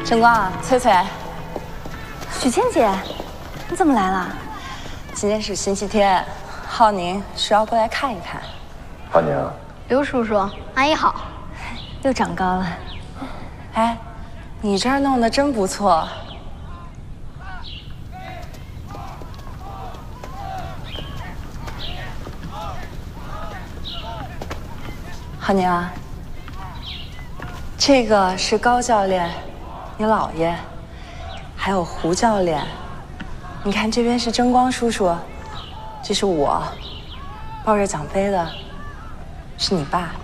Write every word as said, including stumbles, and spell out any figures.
晨光、翠翠， 许倩姐，你怎么来了？ 今天是星期天，浩宁说要过来看一看。 浩宁， 刘叔叔，阿姨好。 又长高了。 哎，你这儿弄得真不错。浩宁啊，这个是高教练，你姥爷，还有胡教练。你看这边是争光叔叔，这是我，抱着奖杯的，是你爸。